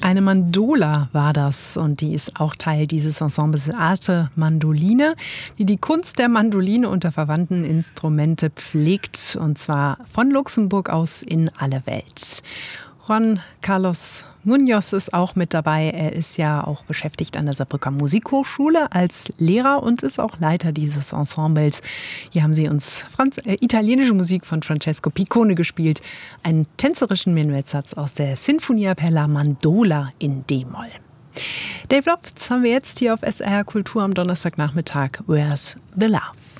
Eine Mandola war das und die ist auch Teil dieses Ensembles Arte Mandoline, die die Kunst der Mandoline unter verwandten Instrumente pflegt, und zwar von Luxemburg aus in alle Welt. Juan Carlos Munoz ist auch mit dabei. Er ist ja auch beschäftigt an der Saarbrücker Musikhochschule als Lehrer und ist auch Leiter dieses Ensembles. Hier haben sie uns italienische Musik von Francesco Piccone gespielt, einen tänzerischen Menuettsatz aus der Sinfonia per la Mandola in D-Moll. Dave Lofts haben wir jetzt hier auf SR Kultur am Donnerstagnachmittag. Where's the Love?